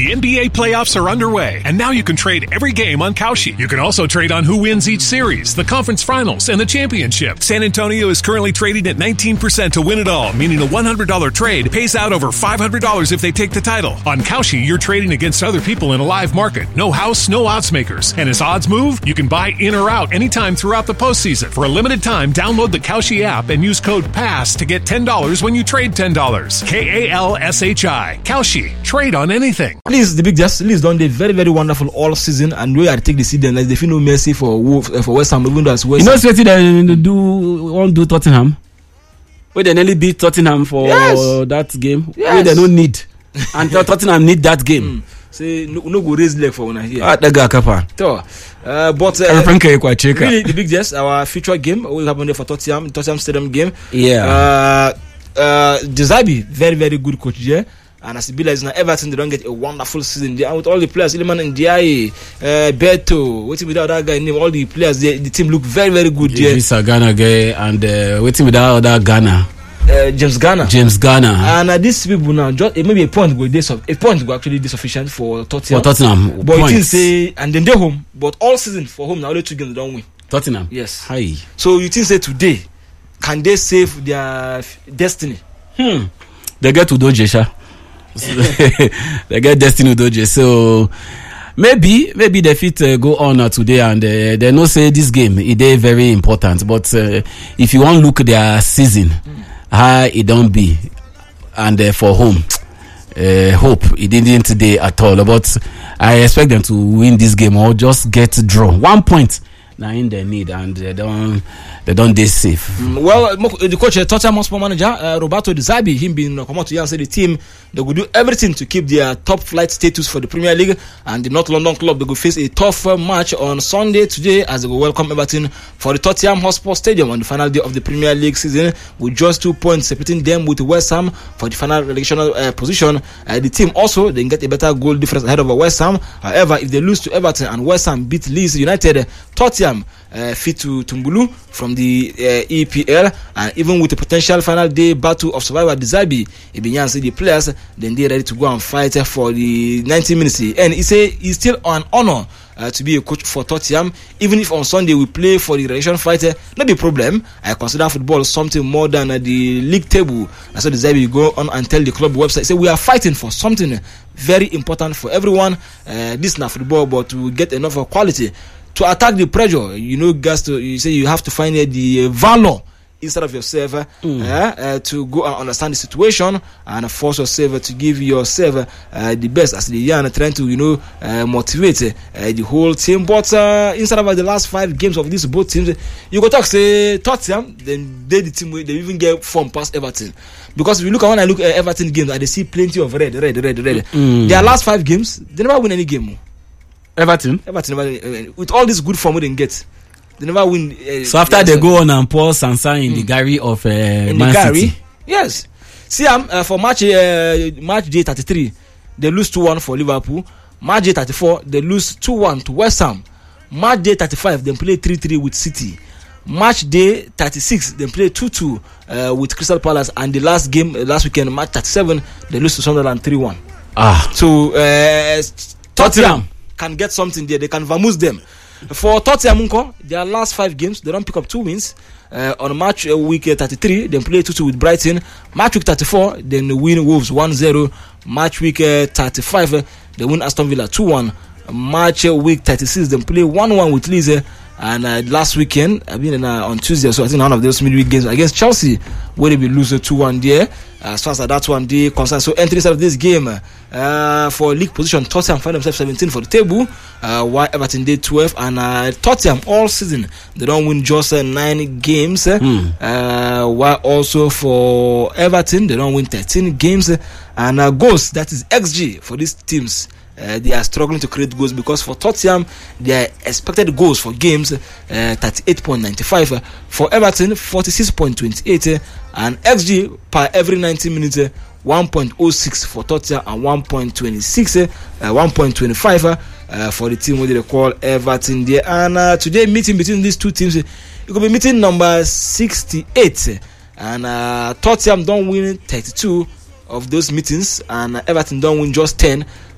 The NBA playoffs are underway, and now you can trade every game on Kalshi. You can also trade on who wins each series, the conference finals, and the championship. San Antonio is currently trading at 19% to win it all, meaning a $100 trade pays out over $500 if they take the title. On Kalshi, you're trading against other people in a live market. No house, no odds makers. And as odds move, you can buy in or out anytime throughout the postseason. For a limited time, download the Kalshi app and use code PASS to get $10 when you trade $10. KALSHI. Kalshi. Trade on anything. Please, the big just Leeds done the very, very wonderful all season, and we are take the season like they feel no mercy for West Ham, even though as West Ham. You know, they won't do Tottenham. Where they nearly beat Tottenham for that game. Yes. Where they don't need. And Tottenham need that game. Say no go raise leg for one here. But really, the big just our future game will happen there for Tottenham Stadium game. Yeah. De Zerbi, very, very good coach there. And as it be like now Everton, they don't get a wonderful season there. And with all the players, Iliman and Ndiaye, Beto, waiting without that guy name, all the players, the team look very, very good there. Visa Ghana guy and waiting without that Ghana. James Garner. And these people now, just maybe a point go actually sufficient for Tottenham. But it didn't say, and then they're home. But all season for home now, only 2 games they don't win. Tottenham. Yes. Hi. So you think say today, can they save their destiny? They get to Udogie, Sha. They get destiny Udogie. So maybe they fit go on today, and they know say this game it is very important. But if you want to look at their season, how it don't be, and for home, hope it didn't today at all. But I expect them to win this game or just get draw 1 point. Now in their need, and they don't they safe. Well, the coach, Tottenham Hotspur manager Roberto De Zerbi, him being come out to you and say the team they will do everything to keep their top flight status for the Premier League, and the North London club they will face a tough match on Sunday today as they will welcome Everton for the Tottenham Hotspur Stadium on the final day of the Premier League season, with just 2 points separating them with West Ham for the final relegation position. The team also they get a better goal difference ahead of West Ham. However, if they lose to Everton and West Ham beat Leeds United, Tottenham fit to Tumbulu from the EPL, and even with the potential final day battle of survivor De Zerbi, Ibinyan say the players then they're ready to go and fight for the 90 minutes. And he say it's still an honor to be a coach for Tottenham, even if on Sunday we play for the relegation fight. Not the problem. I consider football something more than the league table. That's what De Zerbi go on and tell the club website. Say we are fighting for something very important for everyone. This is not football, but to get enough of quality to attack the pressure. You know, guys, you say you have to find the valor instead of yourself to go and understand the situation and force yourself to give yourself the best as the young trying to motivate the whole team. But instead of the last 5 games of these both teams, you go talk say Tottenham, then they the team they even get form past Everton, because if you look at when I look at Everton games, I see plenty of red. Their last 5 games they never win any game. Everton with all this good form we didn't get. They never win. So after they go on and pour Sansa in the Gary of Man City. Yes. See, for match day 33, they lose 2-1 for Liverpool. Match day 34, they lose 2-1 to West Ham. Match day 35, they play 3-3 with City. Match day 36, they play 2-2 with Crystal Palace. And the last game, last weekend, match 37, they lose to Sunderland 3-1. So Tottenham can get something there. They can vamoose them. For Tottenham, their last 5 games, they don't pick up 2 wins. On match week 33, they play 2-2 with Brighton. Match week 34, then win Wolves 1-0. Match week 35, they win Aston Villa 2-1. Match week 36, they play 1-1 with Leeds. And last weekend, on Tuesday, so I think one of those midweek games against Chelsea, where they will lose 2-1 there. As far as that one day concerned. So entry of this game for league position, Tottenham find themselves 17 for the table, while Everton did 12. And Tottenham all season they don't win just 9 games, while also for Everton they don't win 13 games. And goals, that is XG for these teams. They are struggling to create goals, because for Tottenham their expected goals for games 38.95, for Everton 46.28, and XG per every 90 minutes 1.06 for Tottenham and 1.25 for the team what they call Everton there. And today meeting between these two teams, it could be meeting number 68, and Tottenham don't win 32 of those meetings, and Everton don't win just 10.